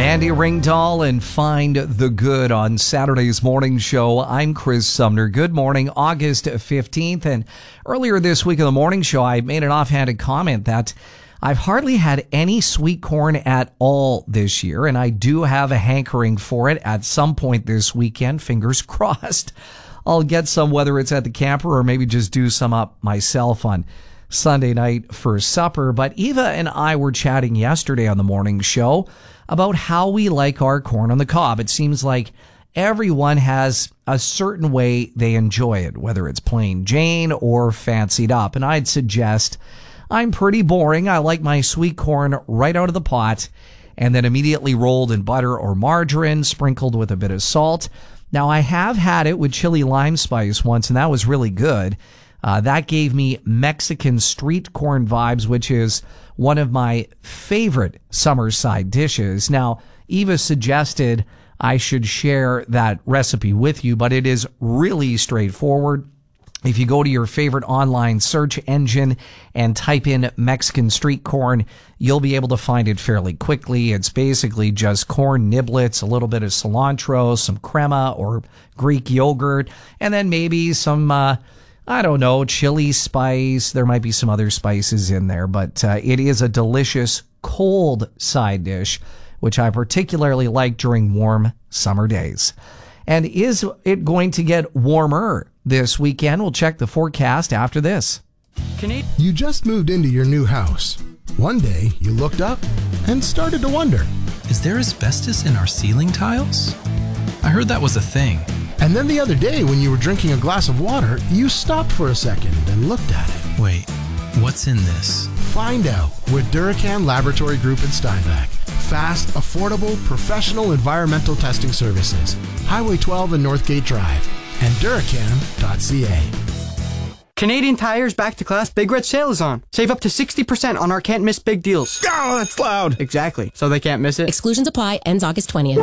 Andy Ringdahl and Find the Good on Saturday's morning show. I'm Chris Sumner. Good morning, August 15th. And earlier this week in the morning show, I made an offhanded comment that I've hardly had any sweet corn at all this year, and I do have a hankering for it at some point this weekend. Fingers crossed. I'll get some, whether it's at the camper or maybe just do some up myself on Sunday night for supper. But Eva and I were chatting yesterday on the morning show about how we like our corn on the cob. It seems like everyone has a certain way they enjoy it, whether it's plain Jane or fancied up. And I'd suggest I'm pretty boring. I like my sweet corn right out of the pot and then immediately rolled in butter or margarine, sprinkled with a bit of salt. Now, I have had it with chili lime spice once, and that was really good. That gave me Mexican street corn vibes, which is one of my favorite summer side dishes. Now, Eva suggested I should share that recipe with you, but it is really straightforward. If you go to your favorite online search engine and type in Mexican street corn, you'll be able to find it fairly quickly. It's basically just corn niblets, a little bit of cilantro, some crema or Greek yogurt, and then maybe some chili spice. There might be some other spices in there, but it is a delicious cold side dish, which I particularly like during warm summer days. And is it going to get warmer this weekend? We'll check the forecast after this. You just moved into your new house. One day, you looked up and started to wonder, is there asbestos in our ceiling tiles? I heard that was a thing. And then the other day, when you were drinking a glass of water, you stopped for a second and looked at it. Wait, what's in this? Find out with Duracan Laboratory Group in Steinbach. Fast, affordable, professional environmental testing services. Highway 12 and Northgate Drive. And Duracan.ca. Canadian Tire's Back to Class Big Red Sale is on. Save up to 60% on our can't miss big deals. Oh, that's loud. Exactly. So they can't miss it. Exclusions apply. Ends August 20th.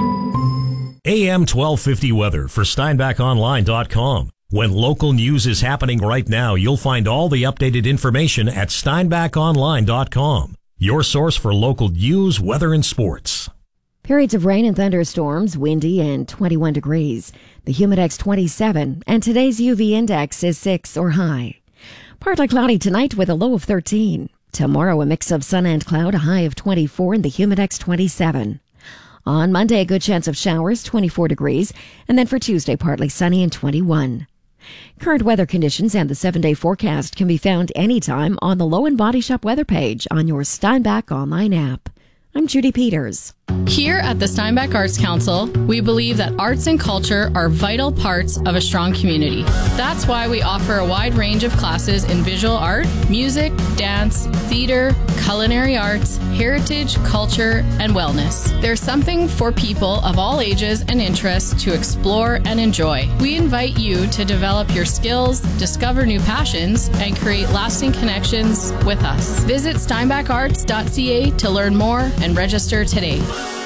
AM 1250 weather for SteinbachOnline.com. When local news is happening right now, you'll find all the updated information at SteinbachOnline.com. Your source for local news, weather, and sports. Periods of rain and thunderstorms, windy and 21 degrees. The Humidex 27, and today's UV index is 6 or high. Partly cloudy tonight with a low of 13. Tomorrow, a mix of sun and cloud, a high of 24 and the Humidex 27. On Monday, a good chance of showers, 24 degrees, and then for Tuesday, partly sunny and 21. Current weather conditions and the 7-day forecast can be found anytime on the Low and Body Shop weather page on your Steinbach online app. I'm Judy Peters. Here at the Steinbach Arts Council, we believe that arts and culture are vital parts of a strong community. That's why we offer a wide range of classes in visual art, music, dance, theater, culinary arts, heritage, culture, and wellness. There's something for people of all ages and interests to explore and enjoy. We invite you to develop your skills, discover new passions, and create lasting connections with us. Visit steinbacharts.ca to learn more and register today.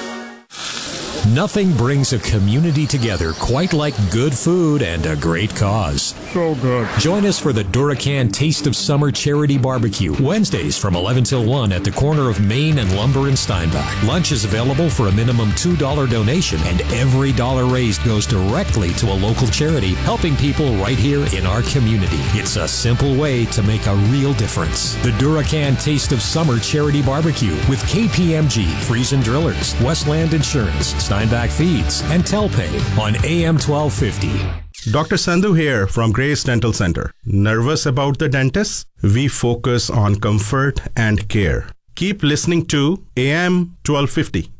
Nothing brings a community together quite like good food and a great cause. So good. Join us for the Duracan Taste of Summer Charity Barbecue, Wednesdays from 11 till 1 at the corner of Main and Lumber in Steinbach. Lunch is available for a minimum $2 donation, and every dollar raised goes directly to a local charity, helping people right here in our community. It's a simple way to make a real difference. The Duracan Taste of Summer Charity Barbecue with KPMG, Friesen Drillers, Westland Insurance, Steinbach Feeds, and Telpay on AM 1250. Dr. Sandhu here from Grace Dental Center. Nervous about the dentist? We focus on comfort and care. Keep listening to AM 1250.